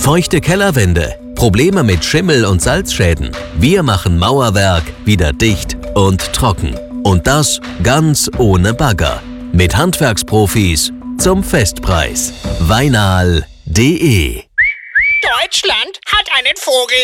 Feuchte Kellerwände, Probleme mit Schimmel und Salzschäden. Wir machen Mauerwerk wieder dicht und trocken. Und das ganz ohne Bagger. Mit Handwerksprofis zum Festpreis. Weinal.de Deutschland hat einen Vogel.